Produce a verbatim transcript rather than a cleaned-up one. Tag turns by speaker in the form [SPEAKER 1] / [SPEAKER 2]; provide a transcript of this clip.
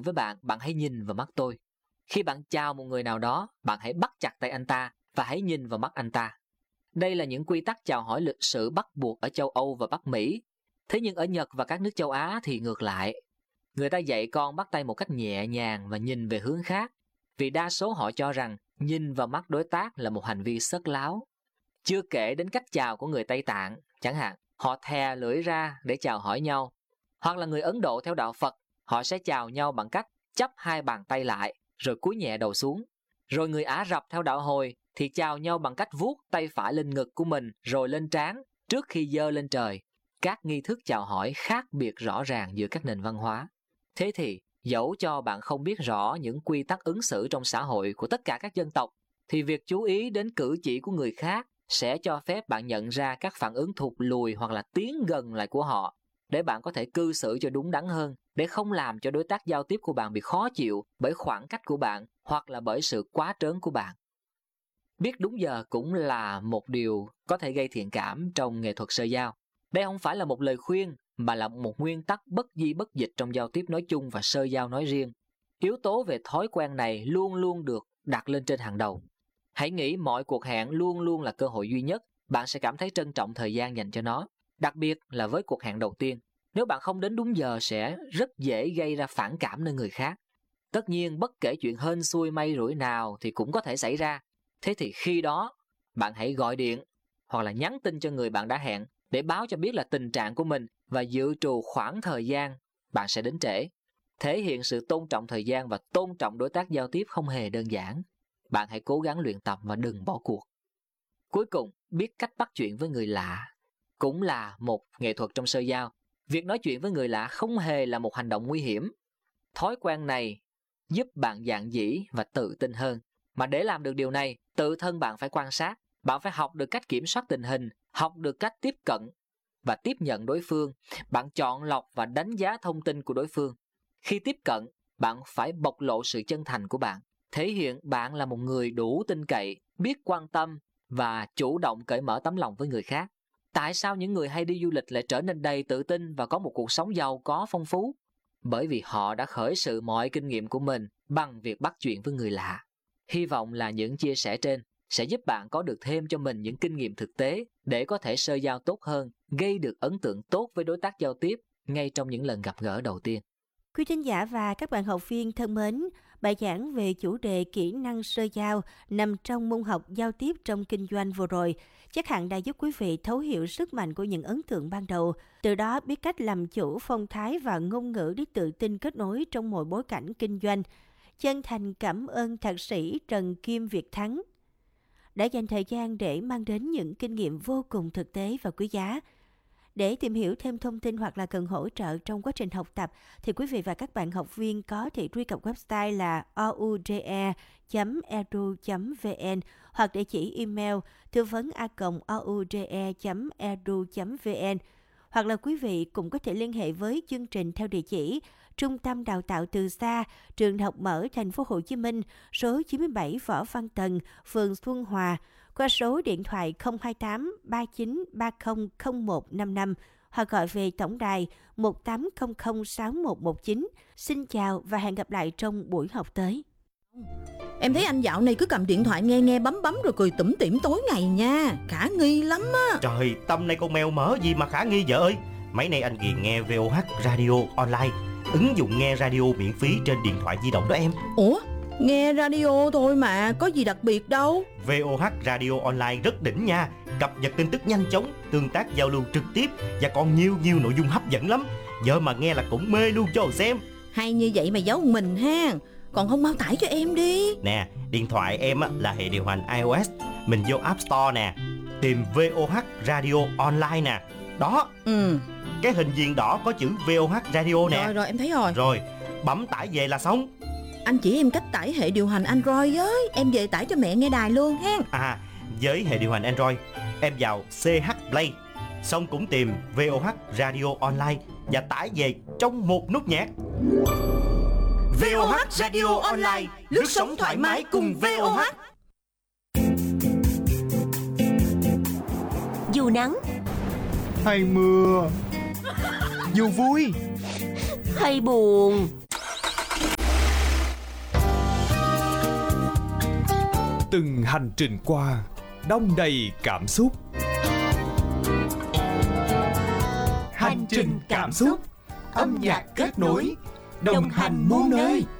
[SPEAKER 1] với bạn, bạn hãy nhìn vào mắt tôi. Khi bạn chào một người nào đó, bạn hãy bắt chặt tay anh ta và hãy nhìn vào mắt anh ta. Đây là những quy tắc chào hỏi lịch sự bắt buộc ở châu Âu và Bắc Mỹ. Thế nhưng ở Nhật và các nước châu Á thì ngược lại. Người ta dạy con bắt tay một cách nhẹ nhàng và nhìn về hướng khác, vì đa số họ cho rằng nhìn vào mắt đối tác là một hành vi sất láo. Chưa kể đến cách chào của người Tây Tạng, chẳng hạn, họ thè lưỡi ra để chào hỏi nhau. Hoặc là người Ấn Độ theo đạo Phật, họ sẽ chào nhau bằng cách chắp hai bàn tay lại, rồi cúi nhẹ đầu xuống. Rồi người Ả Rập theo đạo Hồi thì chào nhau bằng cách vuốt tay phải lên ngực của mình rồi lên trán trước khi giơ lên trời. Các nghi thức chào hỏi khác biệt rõ ràng giữa các nền văn hóa. Thế thì, dẫu cho bạn không biết rõ những quy tắc ứng xử trong xã hội của tất cả các dân tộc, thì việc chú ý đến cử chỉ của người khác sẽ cho phép bạn nhận ra các phản ứng thụt lùi hoặc là tiến gần lại của họ, để bạn có thể cư xử cho đúng đắn hơn, để không làm cho đối tác giao tiếp của bạn bị khó chịu bởi khoảng cách của bạn hoặc là bởi sự quá trớn của bạn. Biết đúng giờ cũng là một điều có thể gây thiện cảm trong nghệ thuật社giao. Đây không phải là một lời khuyên, mà là một nguyên tắc bất di bất dịch trong giao tiếp nói chung và社giao nói riêng. Yếu tố về thói quen này luôn luôn được đặt lên trên hàng đầu. Hãy nghĩ mọi cuộc hẹn luôn luôn là cơ hội duy nhất, bạn sẽ cảm thấy trân trọng thời gian dành cho nó. Đặc biệt là với cuộc hẹn đầu tiên, nếu bạn không đến đúng giờ sẽ rất dễ gây ra phản cảm nơi người khác. Tất nhiên, bất kể chuyện hên xui may rủi nào thì cũng có thể xảy ra. Thế thì khi đó, bạn hãy gọi điện hoặc là nhắn tin cho người bạn đã hẹn để báo cho biết là tình trạng của mình và dự trù khoảng thời gian bạn sẽ đến trễ. Thể hiện sự tôn trọng thời gian và tôn trọng đối tác giao tiếp không hề đơn giản. Bạn hãy cố gắng luyện tập và đừng bỏ cuộc. Cuối cùng, biết cách bắt chuyện với người lạ cũng là một nghệ thuật trong社giao. Việc nói chuyện với người lạ không hề là một hành động nguy hiểm. Thói quen này giúp bạn dạn dĩ và tự tin hơn. Mà để làm được điều này, tự thân bạn phải quan sát. Bạn phải học được cách kiểm soát tình hình, học được cách tiếp cận và tiếp nhận đối phương. Bạn chọn lọc và đánh giá thông tin của đối phương. Khi tiếp cận, bạn phải bộc lộ sự chân thành của bạn, thể hiện bạn là một người đủ tin cậy, biết quan tâm và chủ động cởi mở tấm lòng với người khác. Tại sao những người hay đi du lịch lại trở nên đầy tự tin và có một cuộc sống giàu có phong phú? Bởi vì họ đã khởi sự mọi kinh nghiệm của mình bằng việc bắt chuyện với người lạ. Hy vọng là những chia sẻ trên sẽ giúp bạn có được thêm cho mình những kinh nghiệm thực tế để có thể社giao tốt hơn, gây được ấn tượng tốt với đối tác giao tiếp ngay trong những lần gặp gỡ đầu tiên.
[SPEAKER 2] Quý thính giả và các bạn học viên thân mến, bài giảng về chủ đề kỹ năng社giao nằm trong môn học giao tiếp trong kinh doanh vừa rồi chắc hẳn đã giúp quý vị thấu hiểu sức mạnh của những ấn tượng ban đầu, từ đó biết cách làm chủ phong thái và ngôn ngữ để tự tin kết nối trong mọi bối cảnh kinh doanh. Chân thành cảm ơn Thạc sĩ Trần Kim Việt Thắng đã dành thời gian để mang đến những kinh nghiệm vô cùng thực tế và quý giá. Để tìm hiểu thêm thông tin hoặc là cần hỗ trợ trong quá trình học tập thì quý vị và các bạn học viên có thể truy cập website là o u j e chấm e d u chấm v n hoặc địa chỉ email tư vấn a còng o u j e chấm e d u chấm v n, hoặc là quý vị cũng có thể liên hệ với chương trình theo địa chỉ Trung tâm Đào tạo Từ Xa, Trường Đại học Mở Thành phố Hồ Chí Minh, số chín mươi bảy Võ Văn Tần, phường Xuân Hòa, qua số điện thoại không hai tám ba chín ba không không một năm năm hoặc gọi về tổng đài một tám không không sáu một một chín. Xin chào và hẹn gặp lại trong buổi học tới.
[SPEAKER 3] Em thấy anh dạo này cứ cầm điện thoại nghe nghe bấm bấm rồi cười tủm tỉm tối ngày nha, khả nghi lắm á.
[SPEAKER 4] Trời, tâm này con mèo mỡ gì mà khả nghi vợ ơi. Mấy nay anh ghiền nghe vê o hát Radio Online, ứng dụng nghe radio miễn phí trên điện thoại di động đó em.
[SPEAKER 3] Ủa, nghe radio thôi mà, có gì đặc biệt đâu.
[SPEAKER 4] vê o hát Radio Online rất đỉnh nha, cập nhật tin tức nhanh chóng, tương tác giao lưu trực tiếp và còn nhiều nhiều nội dung hấp dẫn lắm. Vợ mà nghe là cũng mê luôn cho xem.
[SPEAKER 3] Hay như vậy mà giấu mình ha, còn không mau tải cho em đi.
[SPEAKER 4] Nè, điện thoại em là hệ điều hành iOS, mình vô App Store nè, tìm vê o hát Radio Online nè. Đó,
[SPEAKER 3] ừ.
[SPEAKER 4] Cái hình viền đỏ có chữ vê o hát Radio nè.
[SPEAKER 3] Rồi rồi em thấy rồi.
[SPEAKER 4] Rồi, bấm tải về là xong.
[SPEAKER 3] Anh chỉ em cách tải hệ điều hành Android với, em về tải cho mẹ nghe đài luôn ha.
[SPEAKER 4] À, với hệ điều hành Android, em vào xê hát Play, xong cũng tìm vê o hát Radio Online và tải về trong một nút nhạc.
[SPEAKER 3] vê o hát Radio Online, lướt sóng thoải mái cùng vê o hát.
[SPEAKER 5] Dù nắng
[SPEAKER 6] hay mưa, dù vui
[SPEAKER 5] hay buồn, Từng hành trình qua đong đầy cảm xúc.
[SPEAKER 6] Hành trình cảm xúc, âm nhạc kết nối, đồng hành muôn nơi.